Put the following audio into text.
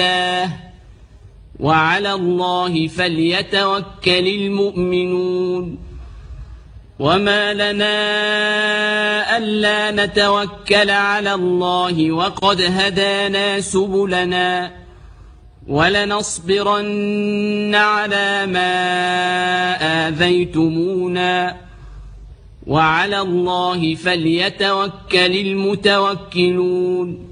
وعلى الله فليتوكل المؤمنون وما لنا ألا نتوكل على الله وقد هدانا سبلنا ولنصبرن على ما آذيتمونا وعلى الله فليتوكل المتوكلون